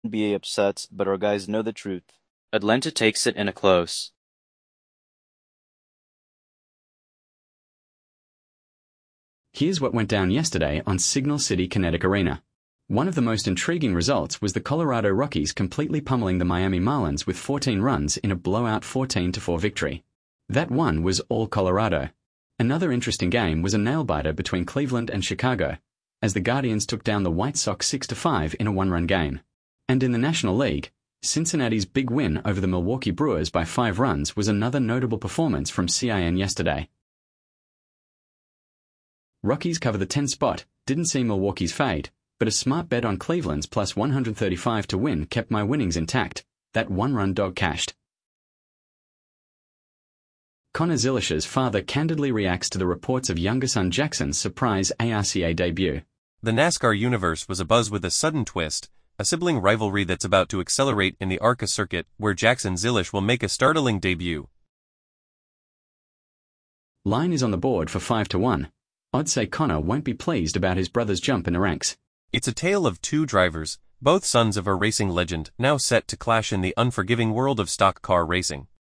be upset, but our guys know the truth. Atlanta takes it in a close. Here's what went down yesterday on Signal City Kinetic Arena. One of the most intriguing results was the Colorado Rockies completely pummeling the Miami Marlins with 14 runs in a blowout 14-4 victory. That one was all Colorado. Another interesting game was a nail-biter between Cleveland and Chicago, as the Guardians took down the White Sox 6-5 in a one-run game. And in the National League, Cincinnati's big win over the Milwaukee Brewers by 5 runs was another notable performance from CIN yesterday. Rockies cover the 10 spot, didn't see Milwaukee's fade, but a smart bet on Cleveland's plus 135 to win kept my winnings intact. That one-run dog cashed. Connor Zilish's father candidly reacts to the reports of younger son Jackson's surprise ARCA debut. The NASCAR universe was abuzz with a sudden twist, a sibling rivalry that's about to accelerate in the ARCA circuit, where Jackson Zilish will make a startling debut. Line is on the board for 5-1. Odds say Connor won't be pleased about his brother's jump in the ranks. It's a tale of two drivers, both sons of a racing legend, now set to clash in the unforgiving world of stock car racing.